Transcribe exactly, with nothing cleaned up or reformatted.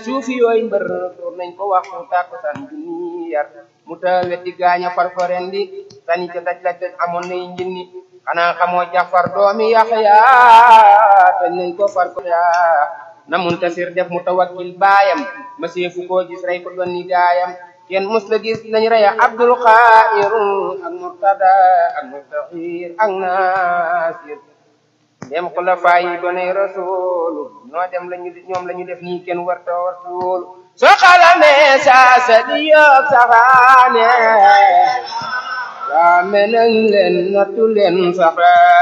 suufi yooyu mbër door nañ ko waxtu tàkkusaan junni yar mu ta weddi gaaña far ko rendi sani ca daj la tëj amoon nay njinni xanaa xamoo Jafar doomi Yaxya te nañ ko far ko yaa na Muntasir def Mutawakkil baayam ma seefu koo gis rey ko doon ni gaayam kenn mus la gis nañ rey Abdul Xaayir ak Murtada ak Mustahir ak Nasir dem xulafaa yi doonay Rasuul ñoo dem lañu ñoom lañu def nii kenn warta wartuul soo xalamee saa sa di yoog saxaane waa menang leen nattu leen saxa